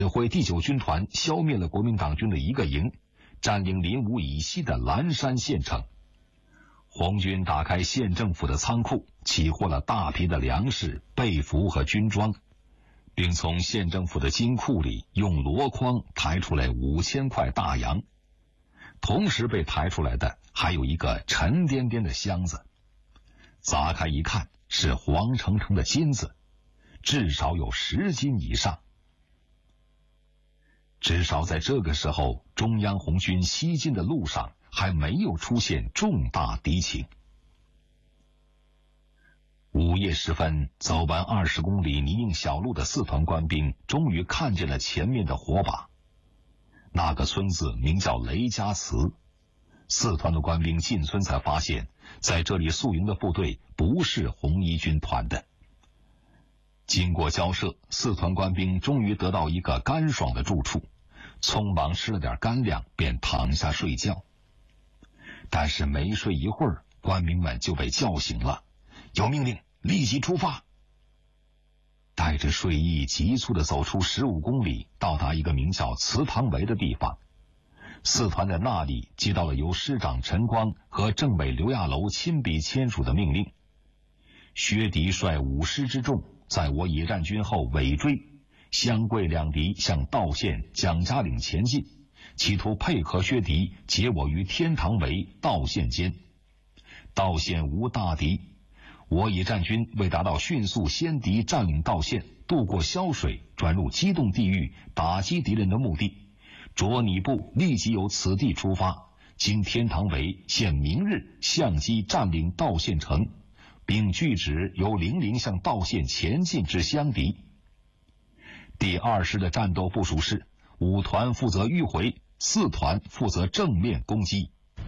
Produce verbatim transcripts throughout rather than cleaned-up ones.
指挥第九军团消灭了国民党军的一个营，占领临武以西的蓝山县城。红军打开县政府的仓库，起获了大批的粮食、被服和军装，并从县政府的金库里用箩筐抬出来五千块大洋。同时被抬出来的还有一个沉甸甸的箱子，砸开一看，是黄澄澄的金子，至少有十斤以上。至少在这个时候，中央红军西进的路上还没有出现重大敌情。午夜时分，走完二十公里泥泞小路的四团官兵终于看见了前面的火把。那个村子名叫雷家祠。四团的官兵进村才发现，在这里宿营的部队不是红一军团的。经过交涉，四团官兵终于得到一个干爽的住处，匆忙吃了点干粮，便躺下睡觉。但是没睡一会儿，官兵们就被叫醒了，有命令，立即出发。带着睡意，急促地走出十五公里，到达一个名叫祠堂围的地方。四团在那里接到了由师长陈光和政委刘亚楼亲笔签署的命令：薛迪率五师之众，在我野战军后尾追，湘桂两敌向道县蒋家岭前进，企图配合薛迪截我于天堂围、道县间。道县无大敌，我野战军为达到迅速先敌占领道县、渡过萧水、转入机动地域、打击敌人的目的，着你部立即由此地出发，经天堂围，现明日相机占领道县城，并据指由零陵向道县前进至湘敌。第二师的战斗部署是：五团负责迂回，四团负责正面攻击。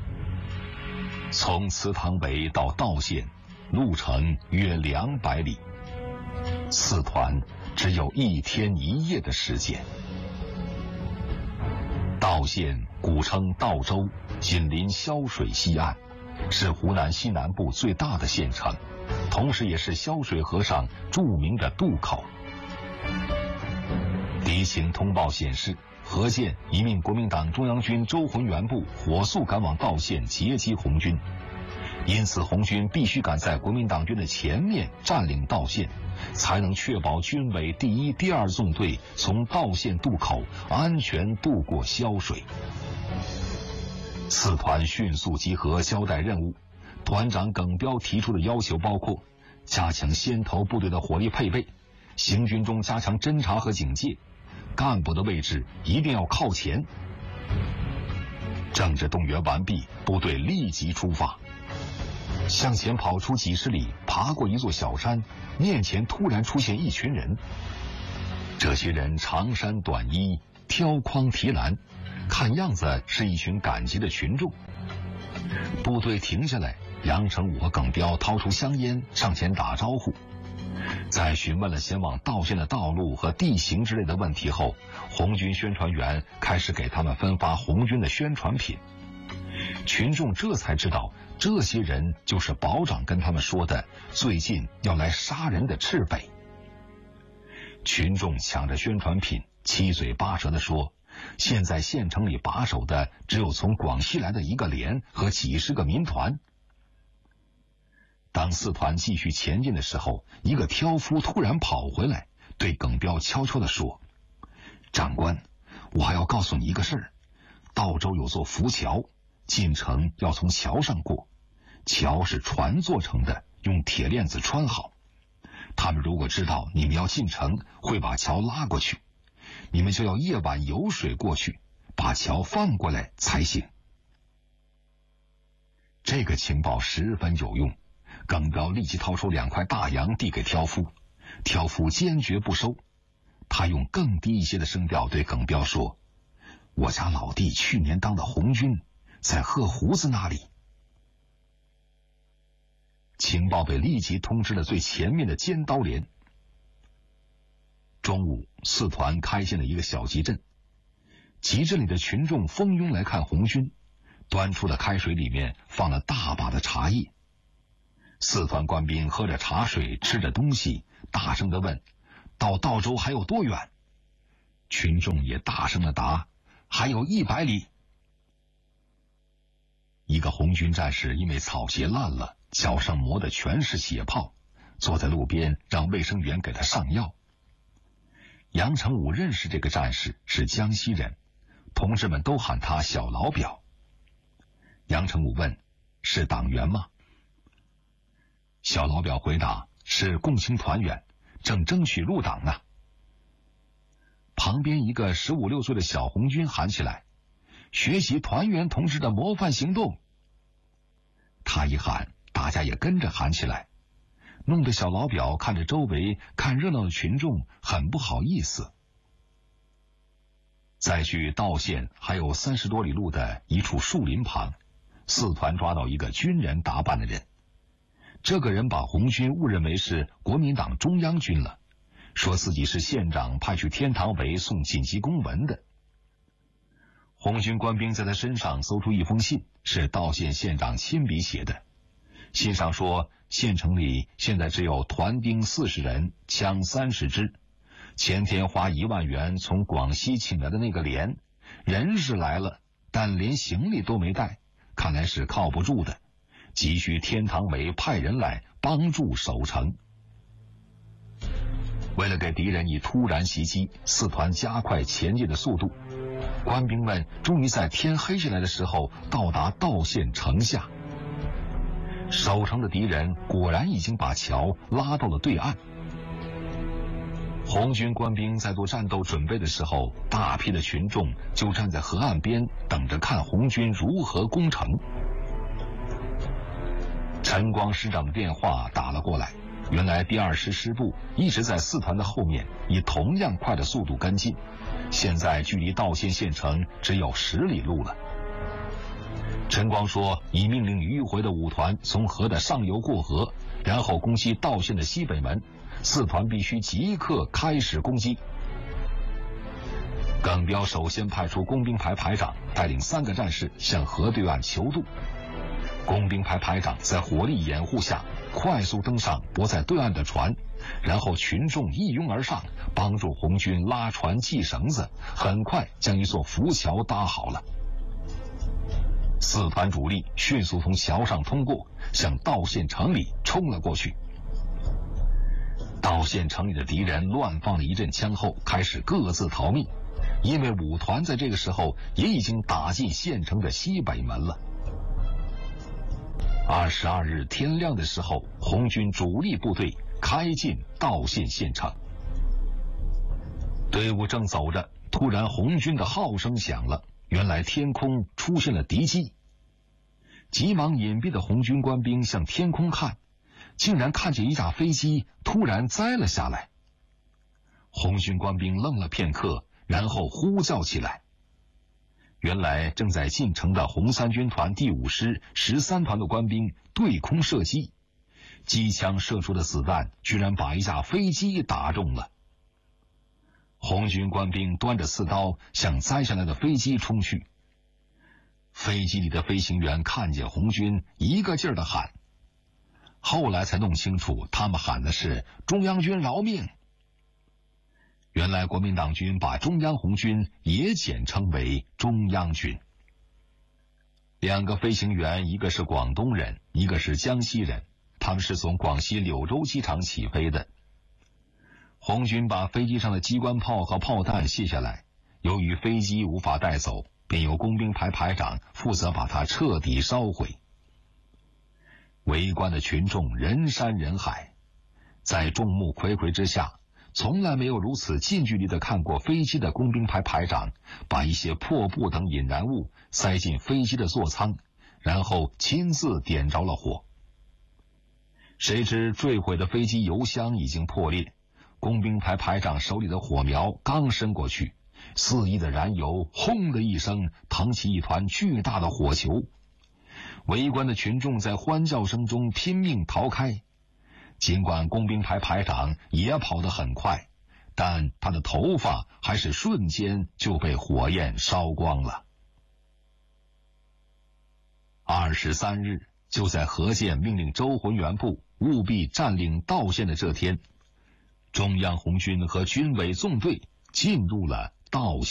从祠堂围到道县，路程约两百里，四团只有一天一夜的时间。道县古称道州，紧邻萧水西岸，是湖南西南部最大的县城，同时也是萧水河上著名的渡口。敌情通报显示，何键已命国民党中央军周浑元部火速赶往道县截击红军，因此红军必须赶在国民党军的前面占领道县，才能确保军委第一、第二纵队从道县渡口安全渡过萧水。四团迅速集合，交代任务。团长耿彪提出的要求包括：加强先头部队的火力配备，行军中加强侦察和警戒，干部的位置一定要靠前。政治动员完毕，部队立即出发。向前跑出几十里，爬过一座小山，面前突然出现一群人。这些人长衫短衣，挑筐提篮，看样子是一群赶集的群众。部队停下来，杨成武和耿彪掏出香烟上前打招呼。在询问了前往道县的道路和地形之类的问题后，红军宣传员开始给他们分发红军的宣传品。群众这才知道，这些人就是保长跟他们说的最近要来杀人的赤匪。群众抢着宣传品，七嘴八舌地说，现在县城里把守的只有从广西来的一个连和几十个民团。当四团继续前进的时候，一个挑夫突然跑回来，对耿彪悄悄地说：长官，我还要告诉你一个事儿，道州有座浮桥，进城要从桥上过，桥是船做成的，用铁链子穿好。他们如果知道你们要进城，会把桥拉过去，你们就要夜晚游水过去，把桥放过来才行。这个情报十分有用，耿彪立即掏出两块大洋递给挑夫，挑夫坚决不收。他用更低一些的声调对耿彪说：我家老弟去年当的红军，在贺胡子那里。情报被立即通知了最前面的尖刀连。中午，四团开进了一个小集镇，集镇里的群众蜂拥来看红军，端出的开水里面放了大把的茶叶。四团官兵喝着茶水，吃着东西，大声地问：到道州还有多远？ 群众也大声的答：“还有一百里。”一个红军战士因为草鞋烂了，脚上磨的全是血泡，坐在路边让卫生员给他上药。杨成武认识这个战士，是江西人，同志们都喊他小老表。杨成武问：“是党员吗？”小老表回答：“是共青团员，正争取入党呢。”旁边一个十五六岁的小红军喊起来：“学习团员同志的模范行动！”他一喊，大家也跟着喊起来，弄得小老表看着周围看热闹的群众很不好意思。在距道县还有三十多里路的一处树林旁，四团抓到一个军人打扮的人。这个人把红军误认为是国民党中央军了，说自己是县长派去天堂围送紧急公文的。红军官兵在他身上搜出一封信，是道县县长亲笔写的。信上说，县城里现在只有团丁四十人，枪三十支。前天花一万元从广西请来的那个连，人是来了，但连行李都没带，看来是靠不住的，急需天堂围派人来帮助守城。为了给敌人以突然袭击，四团加快前进的速度。官兵们终于在天黑下来的时候到达道县城下。守城的敌人果然已经把桥拉到了对岸。红军官兵在做战斗准备的时候，大批的群众就站在河岸边等着看红军如何攻城。陈光师长的电话打了过来，原来第二师师部一直在四团的后面，以同样快的速度跟进，现在距离道县县城只有十里路了。陈光说，已命令迂回的五团从河的上游过河，然后攻击道县的西北门，四团必须即刻开始攻击。耿彪首先派出工兵排排长带领三个战士向河对岸求渡。工兵排排长在火力掩护下快速登上泊在对岸的船，然后群众一拥而上，帮助红军拉船系绳子，很快将一座浮桥搭好了。四团主力迅速从桥上通过，向道县城里冲了过去。道县城里的敌人乱放了一阵枪后，开始各自逃命，因为五团在这个时候也已经打进县城的西北门了。二十二日天亮的时候，红军主力部队开进道县县城。队伍正走着，突然红军的号声响了，原来天空出现了敌机。急忙隐蔽的红军官兵向天空看，竟然看见一架飞机突然栽了下来。红军官兵愣了片刻，然后呼叫起来。原来正在进城的红三军团第五师十三团的官兵对空射击，机枪射出的子弹居然把一架飞机打中了。红军官兵端着刺刀向栽下来的飞机冲去。飞机里的飞行员看见红军，一个劲儿的喊，后来才弄清楚他们喊的是中央军饶命。原来国民党军把中央红军也简称为中央军。两个飞行员，一个是广东人，一个是江西人，他们是从广西柳州机场起飞的。红军把飞机上的机关炮和炮弹卸下来，由于飞机无法带走，便由工兵排排长负责把它彻底烧毁。围观的群众人山人海，在众目睽睽之下，从来没有如此近距离的看过飞机的工兵排排长把一些破布等引燃物塞进飞机的座舱，然后亲自点着了火。谁知坠毁的飞机油箱已经破裂，工兵排排长手里的火苗刚伸过去，肆意的燃油轰的一声腾起一团巨大的火球。围观的群众在欢叫声中拼命逃开，尽管工兵排排长也跑得很快，但他的头发还是瞬间就被火焰烧光了。二十三日，就在何键命令周浑元部务必占领道县的这天，中央红军和军委纵队进入了道